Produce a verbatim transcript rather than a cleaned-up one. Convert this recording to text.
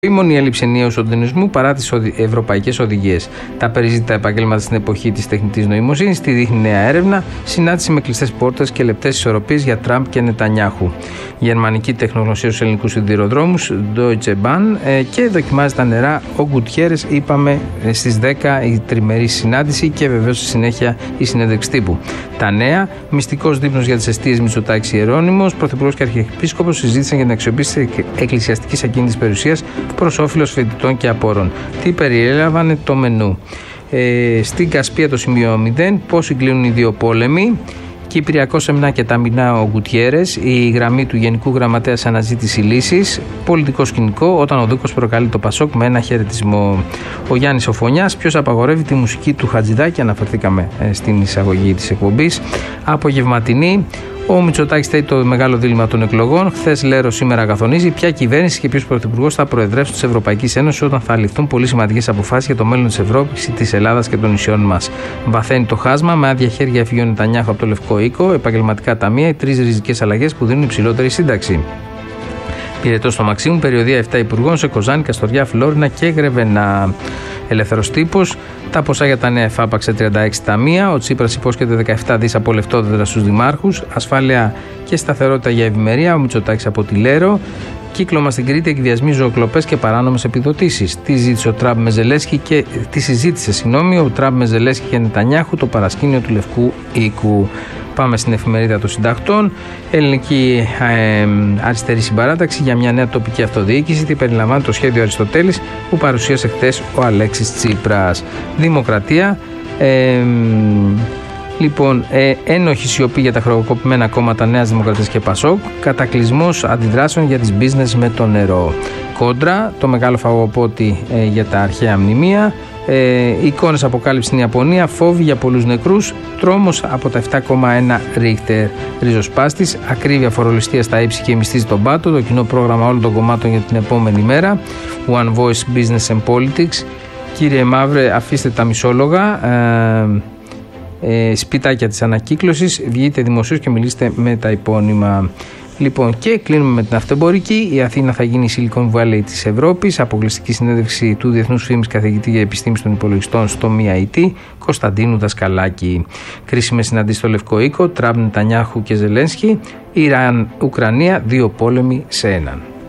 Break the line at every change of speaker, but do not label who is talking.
Η έλλειψη ενιαίου συντονισμού παρά τις ευρωπαϊκές οδηγίες. Τα περιζήτητα επαγγέλματα στην εποχή της τεχνητής νοημοσύνης, τη δείχνει νέα έρευνα. Συνάντηση με κλειστές πόρτες και λεπτές ισορροπίες για Τραμπ και Νετανιάχου. Γερμανική τεχνογνωσία στους ελληνικούς σιδηροδρόμους, Deutsche Bahn, και δοκιμάζει τα νερά. Ο Γκουτιέρες, είπαμε στις δέκα η τριμερή συνάντηση και βεβαίως στη συνέχεια η συνέντευξη τύπου. Τα νέα, μυστικός δείπνος για τις εστίες Μητσοτάκης Ιερώνυμος, πρωθυπουργός και αρχιεπίσκοπος συζήτησαν για την αξιοποίηση εκκλησιαστικής ακίνητης περιουσίας προς όφελος φοιτητών και απόρων. Τι περιέλαβανε το μενού. Ε, στην Κασπία το σημείο μηδέν, πώς συγκλίνουν οι δύο πόλεμοι. Κυπριακό σεμινά και ταμεινά ο Γκουτιέρες, η γραμμή του Γενικού Γραμματέα σε αναζήτηση λύσης. Πολιτικό σκηνικό, όταν ο Δούκος προκαλεί το Πασόκ με ένα χαιρετισμό. Ο Γιάννης Οφωνιάς, ποιος απαγορεύει τη μουσική του Χατζηδάκη, αναφερθήκαμε στην εισαγωγή της εκπομπής. Απογευματινή. Ο Μητσοτάκης θέτει το μεγάλο δίλημμα των εκλογών. Χθες Λέρο, σήμερα καθονίζει ποια κυβέρνηση και ποιος πρωθυπουργός θα προεδρεύσουν της Ευρωπαϊκής Ένωσης όταν θα ληφθούν πολύ σημαντικές αποφάσεις για το μέλλον της Ευρώπης, της Ελλάδας και των νησιών μας. Βαθαίνει το χάσμα, με άδεια χέρια έφυγε ο Νετανιάχου από το Λευκό Οίκο, επαγγελματικά ταμεία, οι τρεις ριζικές αλλαγές που δίνουν υψηλότερη σύνταξη. Πυρετός στο Μαξίμου, περιοδία επτά υπουργών σε Κοζάνη, Καστοριά, Φλόρινα και Γρεβενά. Ελεύθερος τύπος, τα ποσά για τα νέα εφάπαξε τριάντα έξι ταμεία. Ο Τσίπρας υπόσχεται δεκαεπτά δις από λεφτόδεδρα στους δημάρχους. Ασφάλεια και σταθερότητα για ευημερία. Ο Μητσοτάκης από τη Λέρο. Κύκλωμα στην Κρήτη, εκβιασμοί, ζωοκλοπές και παράνομες επιδοτήσεις. Τι ζήτησε ο Τραμπ με Ζελένσκι και τι συζήτησε, συγγνώμη, ο Τραμπ με Ζελένσκι και Νετανιάχου, το παρασκήνιο του Λευκού Οίκου. Πάμε στην εφημερίδα των συντακτών. Ελληνική ε, αριστερή συμπαράταξη για μια νέα τοπική αυτοδιοίκηση. Τι περιλαμβάνει το σχέδιο Αριστοτέλης που παρουσίασε χθες ο Αλέξης Τσίπρας. Δημοκρατία. Ε, Λοιπόν, ε, ένοχη σιωπή για τα χρεοκοπημένα κόμματα Νέας Δημοκρατίας και Πασόκ. Κατακλυσμός αντιδράσεων για τις business με το νερό. Κόντρα, το μεγάλο φαγοπότη ε, για τα αρχαία μνημεία. Ε, εικόνες αποκάλυψη στην Ιαπωνία. Φόβοι για πολλούς νεκρούς. Τρόμος από τα επτά κόμμα ένα Ρίχτερ. Ριζοσπάστης. Ακρίβεια φορολιστία στα ύψη και μυστίζει τον πάτο. Το κοινό πρόγραμμα όλων των κομμάτων για την επόμενη μέρα. One Voice Business and Politics. Κύριε Μαύρε, αφήστε τα μισόλογα. Ε, Ε, σπιτάκια της ανακύκλωσης, βγείτε δημοσίως και μιλήστε με τα υπόνυμα. Λοιπόν, και κλείνουμε με την αυτοεμπορική. Η Αθήνα θα γίνει η Silicon Valley της Ευρώπης. Αποκλειστική συνέντευξη του Διεθνούς Φήμης καθηγητή για επιστήμης των υπολογιστών στο εμ άι τι, Κωνσταντίνου Δασκαλάκη. Κρίσιμες συναντήσεις στο Λευκό Οίκο, Τραμπ, Νετανιάχου και Ζελένσκι. Ιράν, Ουκρανία, δύο πόλεμοι σε έναν.